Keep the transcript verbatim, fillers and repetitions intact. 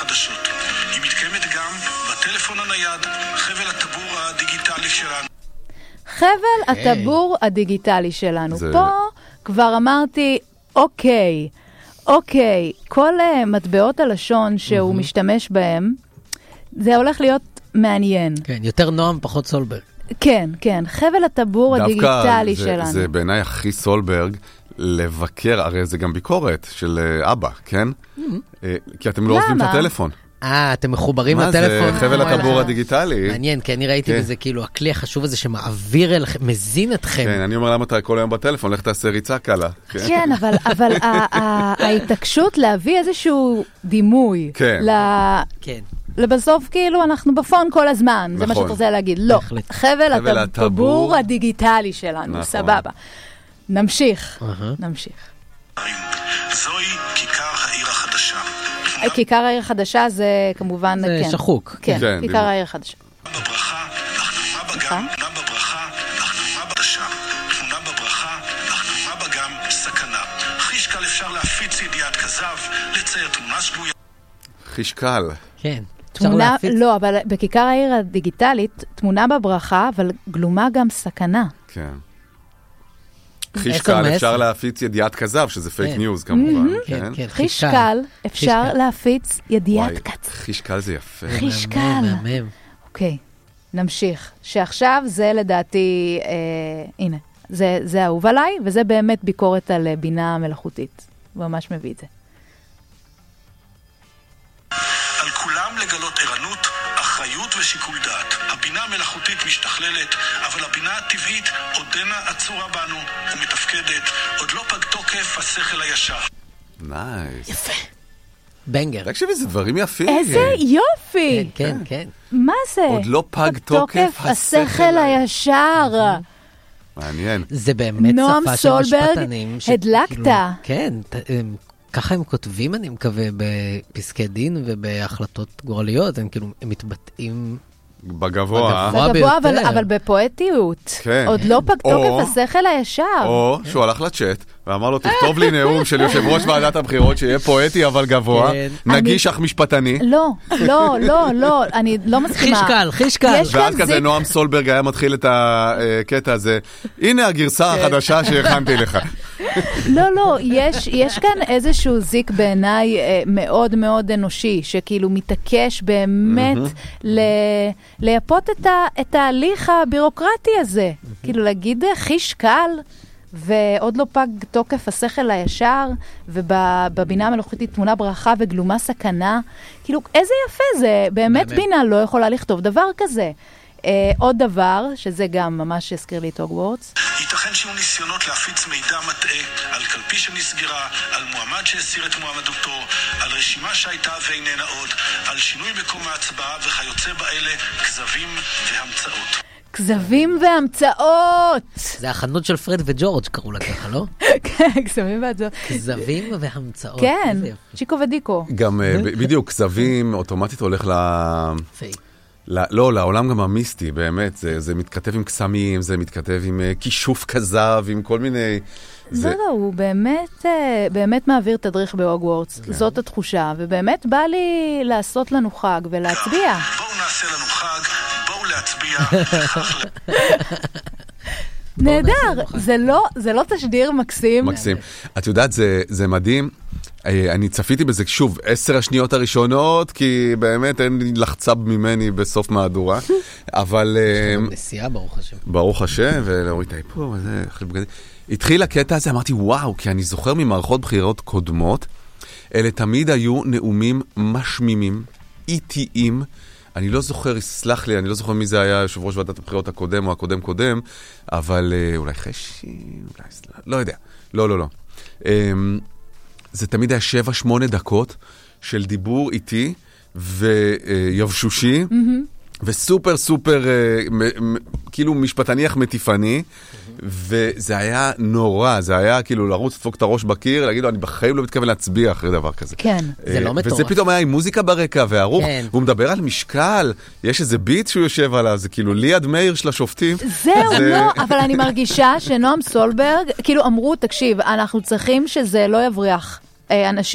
החדשות. היא מתקיימת גם בטלפון הנייד, חבל הטבור הדיגיטלי שלנו. חבל הטבור הדיגיטלי שלנו. פה כבר אמרתי, אוקיי, אוקיי, כל מטבעות הלשון שהוא משתמש בהם, זה הולך להיות מעניין. כן, יותר נועם, פחות סולברג. כן, כן, חבל הטבור הדיגיטלי שלנו. דווקא זה בעיניי הכי סולברג לבקר, הרי זה גם ביקורת של אבא, כן? כי אתם לא עוזבים את הטלפון. אה, אתם מחוברים לטלפון. מה זה חבל הטבור הדיגיטלי? מעניין, כי אני ראיתי בזה כאילו הכלי החשוב הזה שמעביר אליכם, מזין אתכם. כן, אני אומר למה אתה כל היום בטלפון, לך תעשה ריצה קלה. כן, אבל ההתעקשות להביא איזשהו דימוי. כן. כן. לבסוף כאילו אנחנו בפון כל הזמן, זה מה שאתה רוצה להגיד. לא, חבל הטבור הדיגיטלי שלנו, סבבה. נמשיך, נמשיך. זוהי כיכר העיר החדשה. כיכר העיר החדשה זה כמובן, זה שחוק. כן, כיכר העיר החדשה. בברכה, אך תמונה בגם, תמונה בברכה, אך תמונה בדשה. תמונה בברכה, אך תמונה בגם, סכנה. חישקל אפשר להפיץ ידיעת כזב, לצייר תמונה שגויה. חישקל. כן. תמונה, לא, אבל בכיכר העיר הדיגיטלית, תמונה בברכה, אבל גלומה גם סכנה. כן. חישקל אפשר להפיץ ידיעת כזב, שזה פייק ניוז כמובן. חישקל אפשר להפיץ ידיעת כזב. חישקל זה יפה. חישקל. אוקיי, נמשיך. שעכשיו זה לדעתי, הנה, זה אהוב עליי, וזה באמת ביקורת על בינה מלאכותית. ממש מביא את זה. על כולם לגלות ערנות, אחריות ושיקול דעת. הבינה המלאכותית משתכללת, אבל הבינה הטבעית עודנה עצורה בנו ומתפקדת. עוד לא פג תוקף השכל הישר. נייס. יפה. בנגר. תקשיבי, זה דברים יפים. איזה יופי. כן, כן. מה זה? עוד לא פג תוקף השכל הישר. מעניין. זה באמת שפה של משפטנים. הדלקת. כן, ככה הם כותבים, אני מקווה, בפסקי דין ובהחלטות גורליות, הם כאילו, הם מתבטאים בגבוה. בגבוה, אבל בפואטיות. עוד לא פג תוקף השכל הישר. או שהוא הלך לצ'אט, ואמר לו, תכתוב לי נאום של יושב ראש ועדת הבחירות, שיהיה פואטי אבל גבוה, נגיש אך משפטני. לא, לא, לא, לא, אני לא מסכימה. חישקל, חישקל. ואז כזה נועם סולברג היה מתחיל את הקטע הזה, הנה הגרסה החדשה שהכנתי לך. לא, לא, יש, יש כאן איזשהו זיק בעיניי מאוד מאוד אנושי, שכאילו מתעקש באמת לייפות את ההליך הבירוקרטי הזה. כאילו להגיד חישקל, ועוד לא פג תוקף השכל הישר, ובבינה המלאכותית תמונה ברכה וגלומה סכנה. כאילו, איזה יפה זה, באמת בינה לא יכולה לכתוב דבר כזה. עוד דבר, שזה גם ממש הזכיר לי את הוגוורטס. ייתכן שיהיו ניסיונות להפיץ מידע מטעה על קלפי שנסגרה, על מועמד שהסיר את מועמדותו, על רשימה שהייתה ואיננה עוד, על שינוי מקום ההצבעה וכיוצא באלה, כזבים והמצאות. כזבים והמצאות! זה החנות של פרד וג'ורג' קראו לה ככה, לא? כן, כזבים והמצאות. כזבים והמצאות. כן, צ'יקו ודיקו. גם בדיוק, כזבים אוטומטית הולך ל... פייק. לא, לעולם גם המיסטי, באמת, זה, זה מתכתב עם קסמים, זה מתכתב עם uh, כישוף כזב, עם כל מיני... זה... לא, לא, הוא באמת, uh, באמת מעביר תדריך בהוגוורטס, כן. זאת התחושה, ובאמת בא לי לעשות לנו חג ולהצביע. בואו נעשה לנו חג, בואו להצביע. נהדר, זה לא, זה לא תשדיר מקסים. מקסים. את יודעת, זה, זה מדהים. אני צפיתי בזה, שוב, עשר השניות הראשונות, כי באמת אין לי לחצב ממני בסוף מהדורה, אבל... נסיעה, ברוך השם. ברוך השם, ולהוריד את האיפור, וזה... התחיל הקטע הזה, אמרתי, וואו, כי אני זוכר ממערכות בחירות קודמות, אלה תמיד היו נאומים משמימים, איטיים, אני לא זוכר, סלח לי, אני לא זוכר מי זה היה יושב ראש ועדת הבחירות הקודם או הקודם קודם, אבל אולי חשי, אולי... לא יודע, לא, לא, לא. זה תמיד היה שבע, שמונה דקות של דיבור איתי ויבשושי, וסופר סופר, כאילו משפטניח מטיפני, וזה היה נורא, זה היה כאילו לרוץ, לדפוק את הראש בקיר, להגיד לו, אני בחיים לא מתכוון להצביע אחרי דבר כזה. כן. זה לא מטורף. וזה פתאום היה עם מוזיקה ברקע והרוך, והוא מדבר על משקל, יש איזה ביט שהוא יושב עליו, זה כאילו ליד מאיר של השופטים. זהו, לא, אבל אני מרגישה שנועם סולברג, כאילו אמרו, תקשיב, אנחנו צריכים שזה לא יבריח אנשים.